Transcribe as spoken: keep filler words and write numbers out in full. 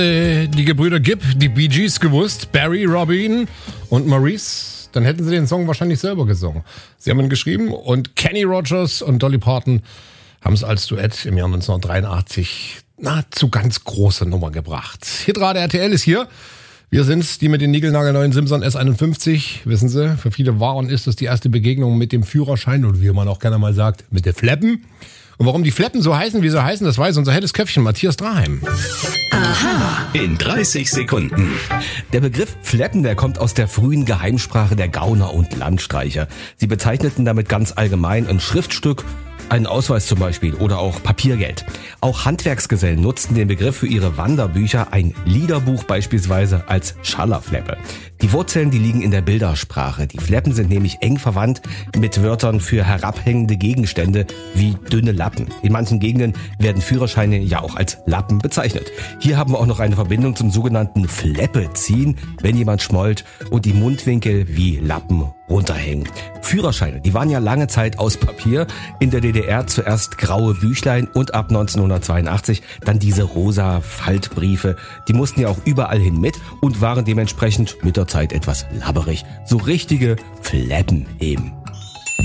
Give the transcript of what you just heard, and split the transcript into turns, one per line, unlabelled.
äh, die Gebrüder Gibb, die Bee Gees gewusst, Barry, Robin und Maurice, dann hätten sie den Song wahrscheinlich selber gesungen. Sie haben ihn geschrieben und Kenny Rogers und Dolly Parton haben es als Duett im Jahr neunzehnhundertdreiundachtzig nahezu ganz große Nummer gebracht. Hitrate R T L ist hier. Wir sind's, die mit den niegelnagelneuen Simson S einundfünfzig, wissen Sie. Für viele war und ist es die erste Begegnung mit dem Führerschein und wie man auch gerne mal sagt, mit der Fleppen. Und warum die Fleppen so heißen, wie sie heißen, das weiß unser helles Köpfchen Matthias Draheim.
Aha. In dreißig Sekunden.
Der Begriff Fleppen, der kommt aus der frühen Geheimsprache der Gauner und Landstreicher. Sie bezeichneten damit ganz allgemein ein Schriftstück, einen Ausweis zum Beispiel oder auch Papiergeld. Auch Handwerksgesellen nutzten den Begriff für ihre Wanderbücher, ein Liederbuch beispielsweise, als Schallerfleppe. Die Wurzeln, die liegen in der Bildersprache. Die Fleppen sind nämlich eng verwandt mit Wörtern für herabhängende Gegenstände wie dünne Lappen. In manchen Gegenden werden Führerscheine ja auch als Lappen bezeichnet. Hier haben wir auch noch eine Verbindung zum sogenannten Fleppe ziehen, wenn jemand schmollt und die Mundwinkel wie Lappen runterhängen. Führerscheine, die waren ja lange Zeit aus Papier. In der D D R zuerst graue Büchlein und ab neunzehnhundertzweiundachtzig dann diese rosa Faltbriefe. Die mussten ja auch überall hin mit und waren dementsprechend mit der Zeit etwas labberig. So richtige Fleppen eben.